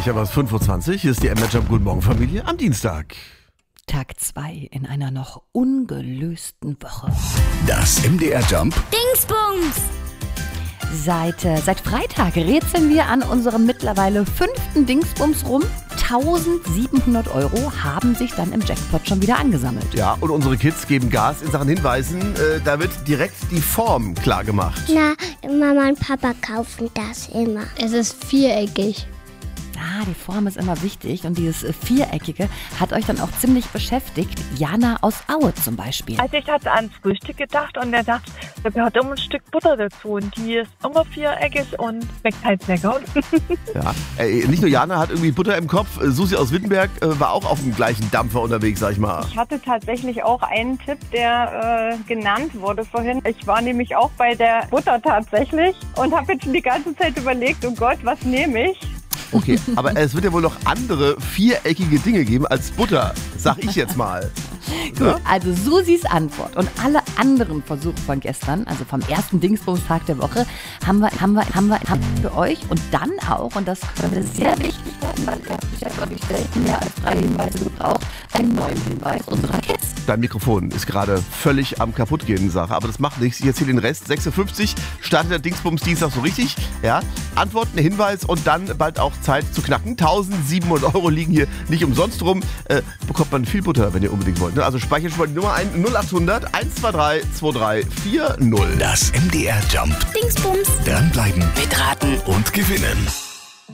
Ich habe es 5:20 Uhr. Hier ist die MDR Jump. Guten Morgen, Familie. Am Dienstag. Tag 2 in einer noch ungelösten Woche. Das MDR Jump Dingsbums! Seit Freitag rätseln wir an unserem mittlerweile 5. Dingsbums rum. 1.700 € haben sich dann im Jackpot schon wieder angesammelt. Ja, und unsere Kids geben Gas in Sachen Hinweisen. Da wird direkt die Form klar gemacht. Na, Mama und Papa kaufen das immer. Es ist viereckig. Die Form ist immer wichtig und dieses Viereckige hat euch dann auch ziemlich beschäftigt. Jana aus Aue zum Beispiel. Also ich hatte ans Frühstück gedacht und der dachte, da gehört immer ein Stück Butter dazu und die ist immer viereckig und schmeckt halt lecker. Ja, nicht nur Jana hat irgendwie Butter im Kopf, Susi aus Wittenberg war auch auf dem gleichen Dampfer unterwegs, sag ich mal. Ich hatte tatsächlich auch einen Tipp, der genannt wurde vorhin. Ich war nämlich auch bei der Butter tatsächlich und habe jetzt schon die ganze Zeit überlegt, oh Gott, was nehme ich? Okay, aber es wird ja wohl noch andere viereckige Dinge geben als Butter, sag ich jetzt mal. Gut, also Susis Antwort und alle anderen Versuche von gestern, also vom ersten Dingsbums-Tag der Woche, haben wir für euch und dann auch, und das ist sehr wichtig, weil ihr habt bisher, glaube ich, selten mehr als 3 Hinweise gebraucht, einen neuen Hinweis unserer Kids. Dein Mikrofon ist gerade völlig am kaputtgehen, Sache, aber das macht nichts. Ich erzähle den Rest. 6:50 Uhr startet der Dingsbums Dienstag so richtig. Ja, Antworten, Hinweis und dann bald auch Zeit zu knacken. 1.700 € liegen hier nicht umsonst rum. Bekommt man viel Butter, wenn ihr unbedingt wollt. Ne? Also speichert schon mal die Nummer ein. 0800 123 2340. Das MDR Jump. Dingsbums! Dranbleiben, mitraten und gewinnen.